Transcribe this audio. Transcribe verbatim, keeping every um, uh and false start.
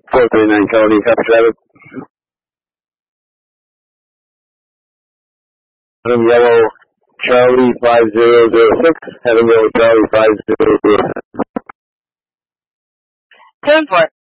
four thirty-nine Colony, copy traffic. Having yellow Charlie five zero zero six, having yellow Charlie five zero zero six. ten four.